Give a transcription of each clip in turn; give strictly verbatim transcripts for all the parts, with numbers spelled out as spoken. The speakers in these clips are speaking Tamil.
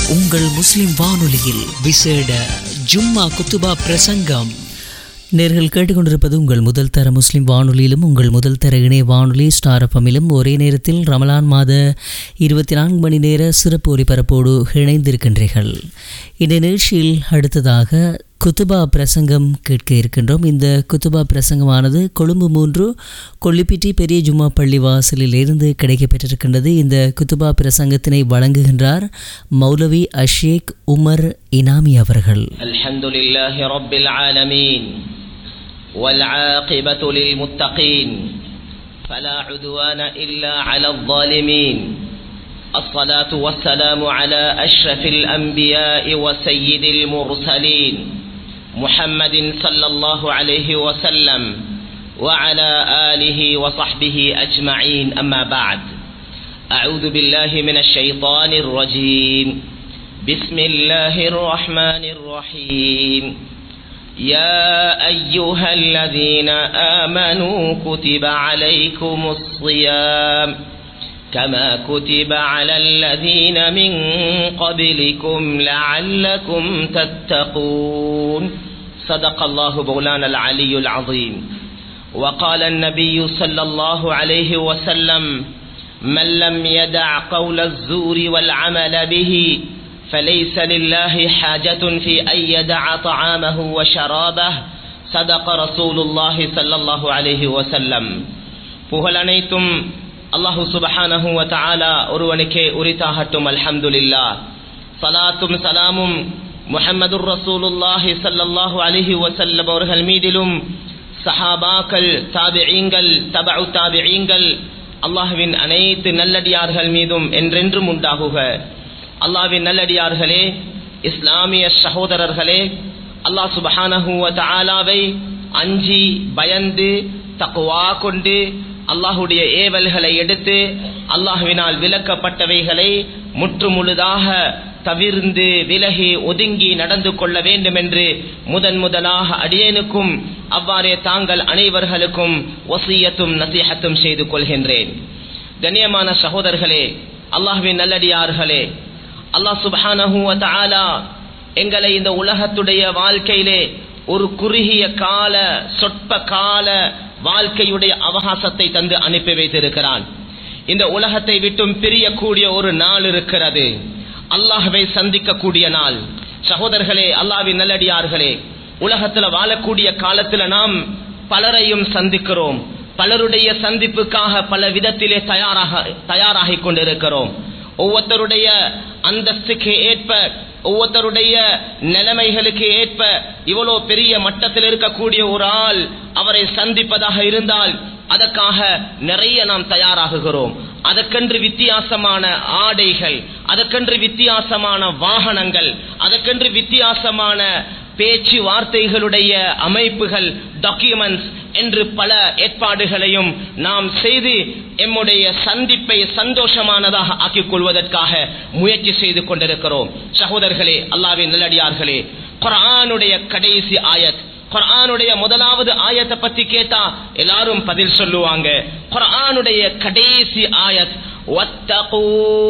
உங்கள் முஸ்லிம் வானொலியில் விசேட ஜும்மா குத்துபா பிரசங்கம். நேர்கள் கேட்டுக்கொண்டிருப்பது உங்கள் முதல் தர முஸ்லிம் வானொலியிலும் உங்கள் முதல் தர இணைய வானொலி ஸ்டார் எஃப்எம்மிலும் ஒரே நேரத்தில் ரமலான் மாத இருபத்தி நான்கு மணி நேர சிறப்பு ஒலிபரப்போடு இணைந்திருக்கின்றீர்கள். இந்த நிகழ்ச்சியில் அடுத்ததாக குத்துபா பிரசங்கம் கேட்க இருக்கின்றோம். இந்த குத்துபா பிரசங்கமானது கொழும்பு மூன்று கொல்லிப்பிட்டி பெரிய ஜும்மா பள்ளி வாசலில் இருந்து கிடைக்கப்பெற்றிருக்கின்றது. இந்த குத்துபா பிரசங்கத்தினை வழங்குகின்றார் மௌலவி அஷேக் உமர் இனாமி அவர்கள். அல்ஹம்துலில்லாஹி ரப்பில் ஆலமீன் வல் ஆகிபத்து லில் முத்தகீன் ஃபலா உத்வான இல்லா அலல் ஸாலிமீன். الصلاة والسلام على أشرف الأنبياء وسيد المرسلين محمد صلى الله عليه وسلم وعلى آله وصحبه أجمعين. أما بعد، أعوذ بالله من الشيطان الرجيم. بسم الله الرحمن الرحيم. يا أيها الذين آمنوا كتب عليكم الصيام كما كتب على الذين من قبلكم لعلكم تتقون. صدق الله مولانا العلي العظيم. وقال النبي صلى الله عليه وسلم: من لم يدع قول الزور والعمل به فليس لله حاجة في أن يدع طعامه وشرابه. صدق رسول الله صلى الله عليه وسلم. புகழனைத்தும் அல்லாஹு சுப்ஹானஹு வ தஆலா ஒருவனுக்கே உரித்தாகட்டும். அல்ஹம்துலில்லாஹ். ஸலாத்தும் ஸலாமும் முஹம்மதுர் ரசூலுல்லாஹி ஸல்லல்லாஹு அலைஹி வஸல்லம் அவர்கள் மீதிலும் சஹாபாக்கள், தாபிஈன்கள், தபஉ தாபிஈன்கள், அல்லாஹ்வின் அனைத்து நல்லடியார்கள் மீதும் என்றென்றும் உண்டாகுக. அல்லாஹ்வின் நல்லடியார்களே, இஸ்லாமிய சகோதரர்களே, அல்லாஹ் சுப்ஹானஹு வ தஆலாவை அஞ்சி பயந்து தக்வா கொண்டு அல்லாஹுடைய ஏவல்களை எடுத்து அல்லாஹ்வினால் விலக்கப்பட்டவைகளை முற்று முழுதாக தவிர்ந்து விலகி ஒதுங்கி நடந்து கொள்ள வேண்டும் என்று முதன் முதலாக அடியேனுக்கும் அவ்வாறே தாங்கள் அனைவர்களுக்கும் வசியத்தும் நசீஹத்தும் செய்து கொள்கின்றேன். கண்ணியமான சகோதரர்களே, அல்லாஹ்வின் நல்லடியார்களே, அல்லாஹ் சுப்ஹானஹு வ தஆலா எங்களை இந்த உலகத்துடைய வாழ்க்கையிலே ஒரு குறுகிய கால சொற்ப கால வாழ்க்கையுடைய அவகாசத்தை தந்து அனுப்பி வைத்திருக்கிறான். இந்த உலகத்தை விட்டும் பிரியக்கூடிய ஒரு நாள் இருக்கிறது, அல்லாஹ்வை சந்திக்கக்கூடிய நாள். சகோதரர்களே, அல்லாஹ்வின் நல்லடியார்களே, உலகத்தில் வாழக்கூடிய காலத்தில் நாம் பலரையும் சந்திக்கிறோம். பலருடைய சந்திப்புக்காக பல விதத்திலே தயாராக தயாராகி கொண்டிருக்கிறோம். ஒவ்வொருத்தருடைய அந்தஸ்துக்கு ஏற்ப, ஒவ்வொருத்தருடைய நிலைமைகளுக்கு ஏற்ப இவ்வளோ பெரிய மட்டத்தில் இருக்கக்கூடிய ஒரு ஆள் அவரை சந்திப்பதாக இருந்தால் அதற்காக நிறைய நாம் தயாராகுகிறோம். அதற்கென்று வித்தியாசமான ஆடைகள், அதற்கென்று வித்தியாசமான வாகனங்கள், அதற்கென்று வித்தியாசமான பேச்சு வார்த்தைகளுடைய அமைப்புகள், டாக்குமெண்ட்ஸ் என்று பல ஏற்பாடுகளையும் நாம் செய்து எம்முடைய சந்திப்பை சந்தோஷமானதாக ஆக்கிக் கொள்வதற்காக முயற்சி செய்து கொண்டிருக்கிறோம். சகோதரர்களே, அல்லாஹ்வின் நல்லடியார்களே, குர்ஆனுடைய கடைசி ஆயத், குர்ஆனுடைய முதலாவது ஆயத்தை பத்தி கேட்டா எல்லாரும் பதில் சொல்லுவாங்க. குர்ஆனுடைய கடைசி ஆயத், வத்தகூ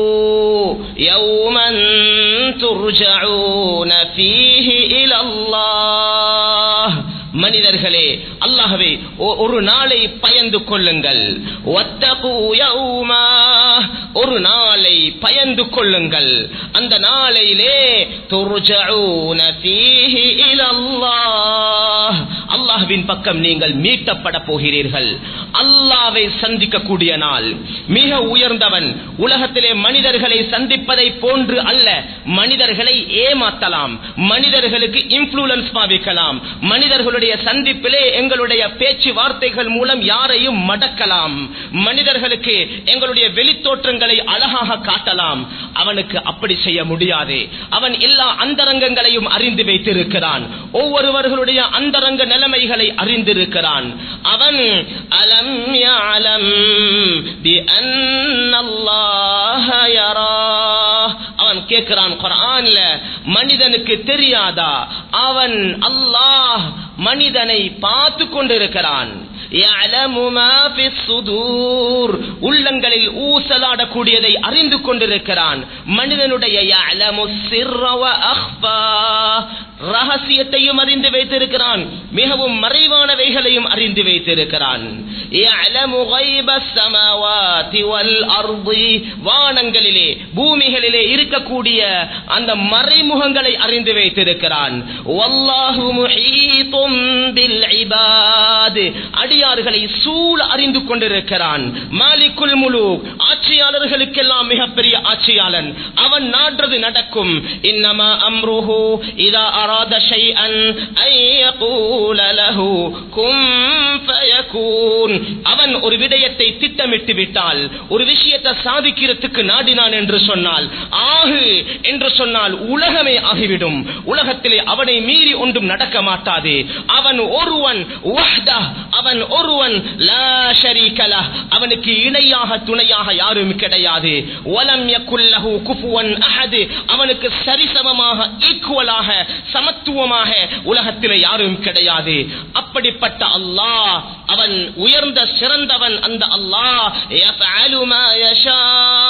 யௌமன் துர்ஜஊன ஃபீஹி இலல்லாஹ். மனிதர்களே, அல்லாஹ்வை ஒரு நாளை பயந்து கொள்ளுங்கள். வத்தகூ யௌமா, ஒரு நாளை பயந்து கொள்ளுங்கள். அந்த நாளையிலே துர்ஜஊன ஃபீஹி இலல்லாஹ், அல்லாஹ்வின் பக்கம் நீங்கள் மீட்டப்பட போகிறீர்கள். அல்லாஹ்வை சந்திக்கக்கூடிய நாள் மிக உயர்ந்தவன். உலகத்திலே மனிதர்களை சந்திப்பதை போன்று அல்ல. மனிதர்களை ஏமாற்றலாம், மனிதர்களுக்கு இன்ஃப்ளூயன்ஸ் பாவிக்கலாம், மனிதர்களுடைய சந்திப்பிலே எங்களுடைய பேச்சு வார்த்தைகள் மூலம் யாரையும் மடக்கலாம், மனிதர்களுக்கு எங்களுடைய வெளித்தோற்றங்களை அழகாக காட்டலாம். அவனுக்கு அப்படி செய்ய முடியாது. அவன் எல்லா அந்தரங்கங்களையும் அறிந்து வைத்திருக்கிறான். ஒவ்வொருவர்களுடைய அந்தரங்க நிலைமைகளை அறிந்திருக்கிறான். அவன் அலம் யஅலம் பி அன்னல்லாஹ யரா, அவன் கேட்கிறான் குர்ஆன்ல, மனிதனுக்கு தெரியாதா அவன் அல்லாஹ் மனிதனை பார்த்து கொண்டிருக்கிறான். உள்ளங்களில் ஊசலாடக்கூடியதை அறிந்து கொண்டிருக்கிறான். மனிதனுடைய ரகசியத்தையும் அறிந்து வைத்திருக்கிறான், மிகவும் மறைவானவைகளையும் அறிந்து வைத்திருக்கிறான். வானங்களிலே பூமிகளிலே இருக்கக்கூடிய அந்த மறைமுகங்களை அறிந்து வைத்திருக்கிறான். வல்லாஹு முஹீதும் பில் இபாத், அடியார்களை சூழ அறிந்து கொண்டிருக்கிறான். மாலிகுல் முலூக், ஆட்சியாளர்களுக்கெல்லாம் மிகப்பெரிய ஆட்சியாளன். அவன் நாடுறது நடக்கும். இன்னமா அம்ருஹு இதா அராத ஷைஅன் ஐ யகூல லஹு குன் ஃபயகூன். அவன் ஒரு விடயத்தை திட்டமிட்டு விட்டால், ஒரு விஷயத்தை சாதிக்கிறதுக்கு நாடினான் என்று சொன்னால், ஆகு என்று சொன்னால் உலகமே ஆகிவிடும். உலகத்திலே அவனை மீறி ஒன்றும் நடக்க மாட்டாது. அவன் ஒருவன் வஹ்தா, அவன் ஒருவன் லா ஷரீக லஹ், அவனுக்கு இணையாக துணையாக யாரும் கிடையாது. வலம் யகுல் லஹு குஃபுவன் அஹத், அவனுக்கு சரிசமமாக ஈக்குவலாக சமத்துவமாக உலகத்திலே யாரும் கிடையாது. அப்படிப்பட்ட அல்லாஹ் அவன் உயர்ந்த சிறந்தவன். அந்த அல்லாஹ் யஃஅலு மா யஷா,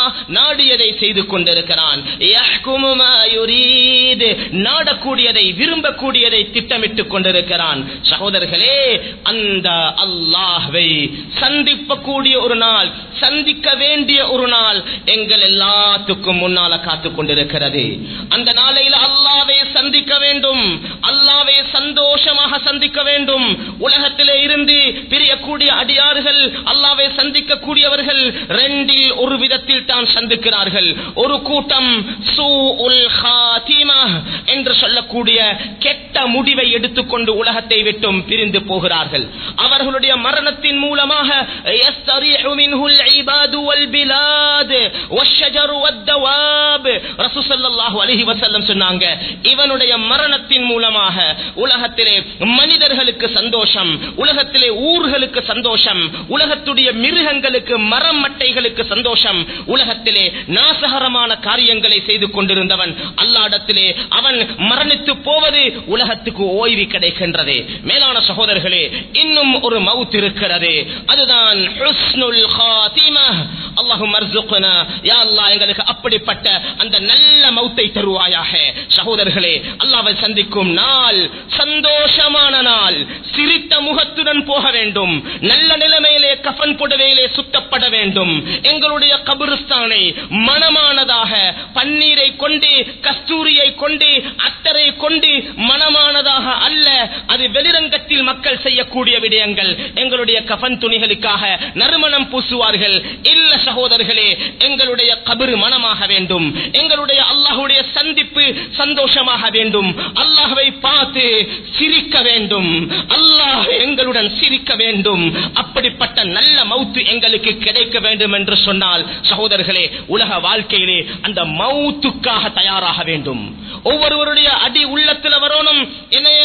நாடியதை செய்து கொண்டிருக்கிறான். யஹ்குமு மா யுரீத், நாடக்கூடியதை விரும்பக்கூடியதை திட்டமிட்டுக் கொண்டிருக்கிறான். சகோதரர்களே, அந்த அல்லாஹ்வை சந்திக்கக்கூடிய ஒரு நாள், சந்திக்க வேண்டிய ஒரு நாள் எங்கள் எல்லாத்துக்கும் முன்னால காத்துக் கொண்டிருக்கிறது. அந்த நாளையில் அல்லாஹ்வை சந்திக்க வேண்டும், அல்லாஹ்வை சந்தோஷமாக சந்திக்க வேண்டும். உலகத்திலே இருந்து பிரியக்கூடிய அடியார்கள் அல்லாஹ்வை சந்திக்க கூடியவர்கள் ரெண்டில் ஒரு விதத்தில் தான் சந்திக்கிறார்கள். ஒரு கூட்டம் சூஉல் ஹாத்திமா என்று சொல்லக்கூடிய கெட்ட முடிவை எடுத்துக்கொண்டு உலகத்தை விட்டும் பிரிந்து போகிறார்கள். அவர்களுடைய மரணத்தின் மூலமாக யஸ்தரீஹு மின்ஹுல் இபாது வல் பிலாத் வஷ்ஷஜரு வத்தவாப், ரசூல் ஸல்லல்லாஹு அலைஹி வஸல்லம் சொன்னாங்க, இவனுடைய மரணத்தின் மூலமாக உலகத்திலே மனிதர்களுக்கு சந்தோஷம், உலகத்திலே ஊர்களுக்கு சந்தோஷம், உலகத்துடைய மிருகங்களுக்கு மரம் மட்டைகளுக்கு சந்தோஷம். உலகத்திலே நாசகரமான காரியங்களை செய்து கொண்டிருந்தவன் அல்லாஹ்விடத்திலே அவன் மரணித்து போவது உலகத்துக்கு ஓய்வு கிடைக்கின்றது. மேலான சகோதரர்களே, இன்னும் ஒரு மவுத் இருக்கிறது, அதுதான் ஹுஸ்னுல் ஹாத்திமா. அல்லாஹும் அர்சுக்னா, யா அல்லாஹ் எங்களுக்கு அப்படிப்பட்ட அந்த நல்ல மவுத்தை தருவாயாக. சகோதரர்களே, அல்லாஹ்வை சந்திக்கும் நாள் சந்தோஷமான நாள், சிரித்த முகத்துடன் போக வேண்டும், நல்ல நிலைமையிலே கஃன் புடவையிலே சுத்தப்பட வேண்டும். எங்களுடைய கபிரிஸ்தானை மனமானதாக பன்னீரை கொண்டு, கஸ்தூரியை கொண்டு, அத்தரை கொண்டு மனமானதாக அல்ல, அது வெளிரங்கத்தில் மக்கள் செய்யக்கூடிய விடயங்கள். எங்களுடைய கஃன் துணிகளுக்காக நறுமணம் பூசுவார்கள். இல்ல சகோதரர்களே, எங்களுடைய கபிர் மனமாக வேண்டும். எங்களுடைய அல்லாஹ்வுடைய சந்திப்பு சந்தோஷமாக வேண்டும். அல்லாஹ்வை பார்த்து சிரிக்க வேண்டும், அல்லாஹ் எங்களுடன் சிரிக்க வேண்டும். அப்படிப்பட்ட நல்ல மவுத்து எங்களுக்கு கிடைக்க வேண்டும் என்று சொன்னால் சகோதரர்களே, உலக வாழ்க்கையிலே அந்த மவுத்துக்காக தயாராக வேண்டும். ஒவ்வொருவருடைய அடி உள்ளத்தில் வரணும், என்னைய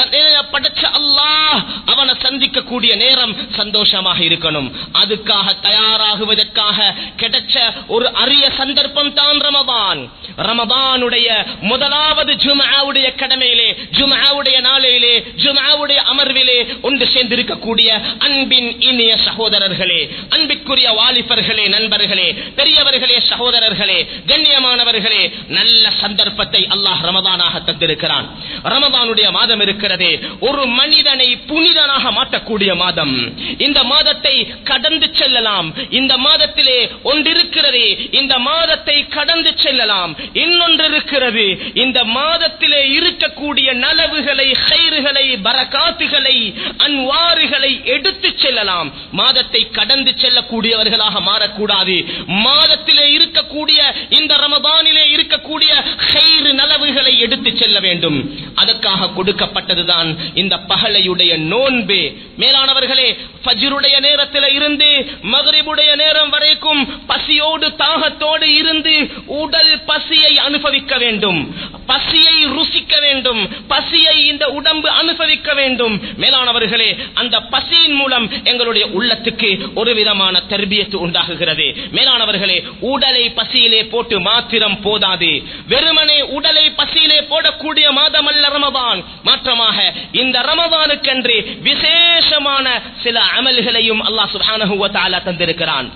படைச்ச அல்லாஹ் அவனை சந்திக்க கூடிய நேரம் சந்தோஷமாக இருக்கணும். அதுக்காக தயாராகுவதற்காக கிடைச்ச ஒரு அரிய சந்தர்ப்பம் தான் ரமதான். ரமதானுடைய முதலாவது ஜும்ஆவுடைய கடமையிலே, ஜும்ஆவுடைய நாளிலே, ஜும்ஆவுடைய அமர்விலே ஒன்று சேர்ந்திருக்கக்கூடிய அன்பின் இனிய சகோதரர்களே, அன்பிற்குரிய வாலிபர்களே, நண்பர்களே, பெரியவர்களே, சகோதரர்களே, கண்ணியமானவர்களே, நல்ல சந்தர்ப்பத்தை அல்லாஹ் ரமதானாக தந்திருக்கிறான். ரமதானுடைய மாதம் இருக்கிறதே, ஒரு மனிதனை புனிதனாக மாற்றக்கூடிய மாதம். இந்த மாதத்தை கடந்து செல்லலாம். இந்த மாதத்திலே ஒன்றிருக்கிறது, இந்த மாதத்தை கடந்து செல்லலாம். இன்னொன்று இருக்கிறது, இந்த மாதத்திலே இருக்கக்கூடிய நலவுகளை, ஹைறுகளை, பரக்காத்துகளை, அன்வாறுகளை எடுத்து செல்லலாம். மாதத்தை கடந்து செல்லக்கூடியவர்களாக மாறக்கூடாது. மாதத்திலே இருக்கக்கூடிய இந்த ரமதானிலே இருக்கக்கூடிய ஹைறு நலவுகளை எடுத்து செல்ல வேண்டும். அதற்காக கொடுக்கப்பட்டதுதான் இந்த பகலையுடைய நோன்பு. மேலானவர்களே, ஃபஜ்ருடைய நேரத்தில் இருந்து மக்ரிபுடைய நேரம் வரைக்கும் பசியோடு தாகத்தோடு இருந்து உடல் பசியை அனுபவிக்க வேண்டும். பசியை ருசிக்க வேண்டும், பசியை இந்த உடம்பு அனுபவிக்க வேண்டும். மேலானவர்களே, அந்த பசியின் மூலம் எங்களுடைய உள்ளத்துக்கு ஒரு விதமான தர்பியத்து உண்டாகுகிறது. மேலானவர்களே, உடலை பசியிலே போட்டு மாத்திரம் போதாது. வெறுமனே உடலை பசியிலே போடக்கூடிய மாதம் அல்ல ரமதான். மாற்றமாக இந்த ரமதானுக்கென்று விசேஷமான சில அமல்களையும் அல்லாஹ் சுப்ஹானஹு வ தஆலா தந்திருக்கிறான்.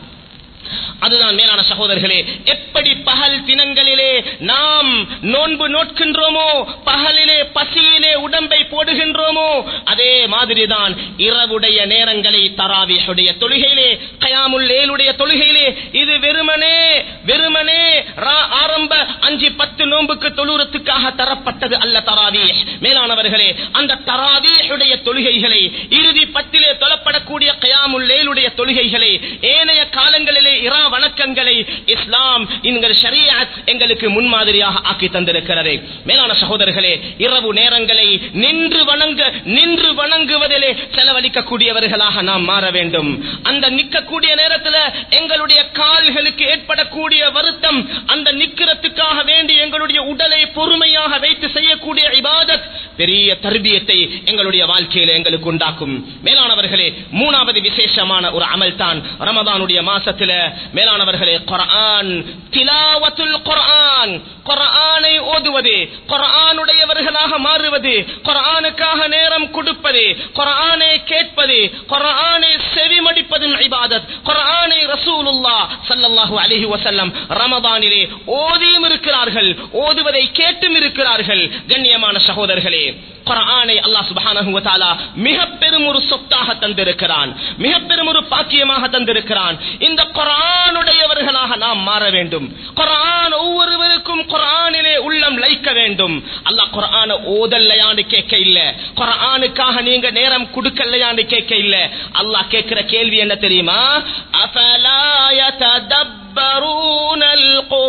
அதுதான் மேலான சகோதரர்களே, எப்படி பகல் தினங்களிலே நாம் நோன்பு நோட்கின்றோமோ, பகலிலே பசியிலே உடம்பை போடுகின்றோமோ, அதே மாதிரிதான் இரவுடைய நேரங்களை தராவீஹுடைய தொழுகையிலே, கயாமுல் லைலுடைய தொழுகையிலே, இது வெறுமனே வெறுமனே ஆரம்ப அஞ்சு பத்து நோன்புக்கு தொழுறதுக்காக தரப்பட்டது அல்ல தராவீஹ். மேலானவர்களே, அந்த தராவீஹுடைய தொழுகைகளை, இறுதி பத்திலே தொழப்படக்கூடிய கயாமுல் லைலுடைய தொழுகைகளை, ஏனைய காலங்களிலே இரா வணக்கங்களை இஸ்லாம் எங்கள் ஷரீஅத் எங்களுக்கு முன்மாதிரியாக ஆக்கி தந்திருக்கிறது. மேலான சகோதரர்களே, இரவு நேரங்களை நின்று வணங்க நின்று வணங்குவதிலே செலவழிக்கக்கூடியவர்களாக நாம் மாற வேண்டும். அந்த நிற்கக்கூடிய நேரத்தில் எங்களுடைய கால்களுக்கு ஏற்படக்கூடிய வருத்தம், அந்த நிக்கிறதுக்காக வேண்டி எங்களுடைய உடலை பொறுமையாக வைத்து செய்யக்கூடிய இபாதத் பெரிய தர்பியத்தை எங்களுடைய வாழ்க்கையில் எங்களுக்கு உண்டாக்கும். மேலானவர்களே, மூணாவது விசேஷமான ஒரு அமல் தான் ரமதானுடைய மாசத்தில் மேலானவர்களே குர்ஆன், திலாவத்துல் குர்ஆன், குர்ஆனை ஓதுவது, குர்ஆனுடையவர்களாக மாறுவது, குர்ஆனுக்காக நேரம் கொடுப்பது, குர்ஆனை கேட்பது, குர்ஆனை செவிமடிப்பதும் இபாதத். குர்ஆனை ரசூலுல்லாஹ் ஸல்லல்லாஹு அலைஹி வஸல்லம் ரமதானிலே ஓதியும் இருக்கிறார்கள், ஓதுவதை கேட்டும் இருக்கிறார்கள். கண்ணியமான சகோதரர்களே, குர்ஆனை அல்லாஹ் சுப்ஹானஹு வ தஆலா மிக பெரும் ஒரு சொத்தாக தந்திருக்கிறான், மிக பெரும் ஒரு பாக்கியமாக தந்திருக்கிறான். இந்த குர்ஆனுடையவர்களாக நாம் மாற வேண்டும். குர்ஆன் ஒவ்வொருவருக்கும் குர்ஆனிலே உள்ளம் லைக்க வேண்டும். அல்லாஹ் குர்ஆனை ஓதல்லையான்னு கேட்க இல்ல, குர்ஆனுக்காக நீங்க நேரம் கொடுக்கலையான்னு கேட்க இல்ல. அல்லாஹ் கேட்கிற கேள்வி என்ன தெரியுமா? அஃபலா யததப்பரூனல்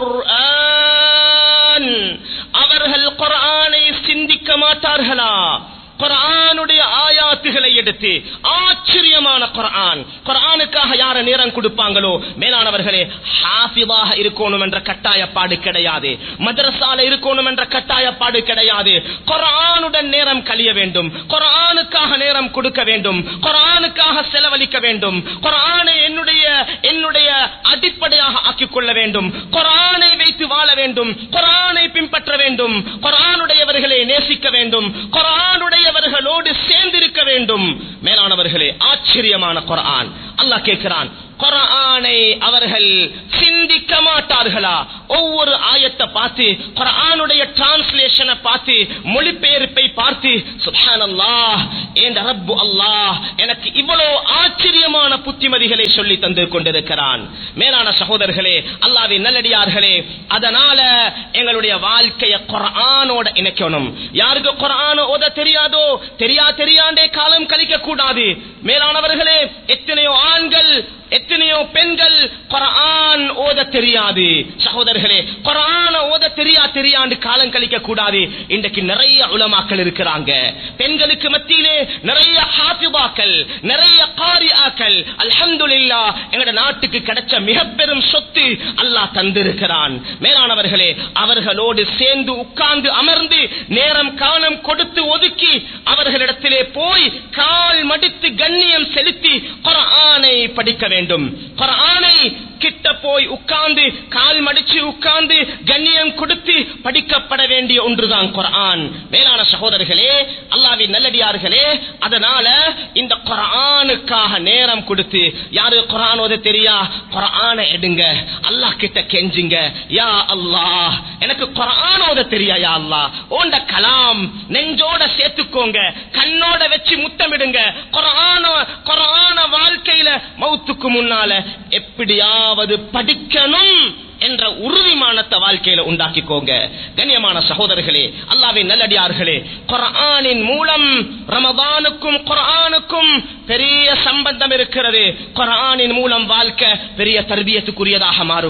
குர்ஆன், அவர்கள் குர்ஆனை சிந்திக்க மாட்டார்களா? குர்ஆனுடைய ஆயாத்துகளை எடுத்து, ஆச்சரியமான குர்ஆன், குர்ஆனுக்காக யார நேரம் கொடுப்பாங்களோ மேலானவர்களே, ஹாஃபிதாக இருக்கணும் என்ற கட்டாயப்பாடு கிடையாது, மதரசால இருக்கணும் என்ற கட்டாயப்பாடு கிடையாது. குர்ஆனுடன் நேரம் கழிய வேண்டும், குர்ஆனுக்காக நேரம் கொடுக்க வேண்டும், குர்ஆனுக்காக செலவழிக்க வேண்டும், குர்ஆனை என்னுடைய என்னுடைய அடிப்படையாக ஆக்கிக் கொள்ள வேண்டும், குர்ஆனை வைத்து வாழ வேண்டும், குர்ஆனை பின்பற்ற வேண்டும், குர்ஆனுடையவர்களை நேசிக்க வேண்டும், குர்ஆனுடைய அவர்களோடு சேர்ந்திருக்க வேண்டும். மேலானவர்களே, ஆச்சரியமான குர்ஆன். அல்லாஹ் கேட்கிறான், குர்ஆனை அவர்கள் சிந்திக்க மாட்டார்களா? ஒவ்வொரு ஆயத்தை பார்த்து, குர்ஆனுடைய டிரான்ஸ்லேஷனை பார்த்து, மொழிபெயர்ப்பை பார்த்து, சுப்ஹானல்லாஹ், என் ரப்பு அல்லாஹ் எனக்கு இவ்வளவு ஆச்சரியமான புத்திமதிகளை சொல்லி தந்து கொண்டிருக்கிறான். மேலான சகோதரர்களே, அல்லாஹ்வின் நல்லடியார்களே, அதனால எங்களுடைய வாழ்க்கையை குர்ஆனோட இணைக்கணும். யாருக்கு குர்ஆன் ஓத தெரியாதோ, தெரியா தெரியாண்டே காலம் கழிக்க கூடாது. மேலானவர்களே, எத்தனையோ ஆண்கள், எத்தனையோ பெண்கள் குர்ஆன் ஓத தெரியாது. சகோதரர்களே, குர்ஆன் ஓத தெரியா தெரியாண்டு காலம் கழிக்க கூடாது. இன்றைக்கு நிறைய உலமாக்கள் இருக்கிறாங்க, பெண்களுக்கு மத்தியிலே நிறைய ஹாஃபிபாக்கள், நிறைய காரியாக்கள். அல்ஹம்துலில்லாஹ், எங்களுடைய நாட்டுக்கு கிடைச்ச மிக பெரும் சொத்து அல்லாஹ் தந்திருக்கிறான். மேலானவர்களே, அவர்களோடு சேர்ந்து உட்கார்ந்து அமர்ந்து நேரம் காலம் கொடுத்து ஒதுக்கி அவர்களிடத்திலே போய் கால் மடித்து கண்ணியம் செலுத்தி குர்ஆனை படிக்க வேண்டும். குர்ஆனை கிட்ட போய் உட்கார்ந்து கால் மடிச்சு உட்கார்ந்து கண்ணியம் கொடுத்து படிக்கப்பட வேண்டிய ஒன்றுதான் குர்ஆன். மேலான சகோதரர்களே, அல்லாஹ்வின் நல்லடியார்களே, அதனால இந்த குர்ஆனுக்காக நேரம் கொடுத்து, யாரு குர்ஆன் ஓத தெரியா, குர்ஆனை எடுங்க, அல்லாஹ் கிட்ட கெஞ்சுங்க, யா அல்லாஹ் எனக்கு குர்ஆன் ஓத தெரியா, யா அல்லாஹ் ஓண்ட கலாம் நெஞ்சோட சேர்த்துக்கோங்க, கண்ணோட வச்சு முத்தமிடுங்க. குர்ஆன குர்ஆன வாழ்க்கையில மௌத்துக்கு முன்னால எப்படியாவது படிக்கணும் என்ற உறுதிமானத்தை வாழ்க்கையில உண்டாக்கிக்கோங்க. கண்ணியமான சகோதரர்களே, அல்லாஹ்வின் நல்லடியார்களே, குர்ஆனின் மூலம் ரமதானுக்கும் குர்ஆனுக்கும் பெரிய சம்பந்தம் இருக்கிறது. குர்ஆனின் மூலம் வாழ்க்கை பெரிய தர்பியத்துக்குரியதாக மாறும்.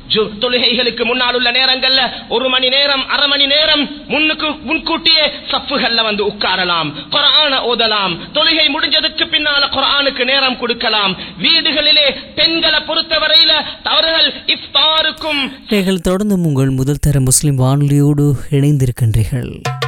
ஜு- தொழுகைகளுக்கு முன்னால் உள்ள நேரங்கள்ல ஒரு மணி நேரம் அரை மணி நேரம் முன்னுக்கு முன்கூட்டியே சஃப்புகள்ல வந்து உட்காரலாம், குர்ஆனை ஓதலாம். தொழுகை முடிஞ்சதுக்கு பின்னால குர்ஆனுக்கு நேரம் கொடுக்கலாம். வீடுகளிலே பெண்களை பொறுத்தவரையில அவர்கள் இஃப்தாருக்கும் நீங்கள் தொடர்ந்து உங்கள் முதல் தர முஸ்லிம் வானொலியோடு இணைந்திருக்கின்றீர்கள்.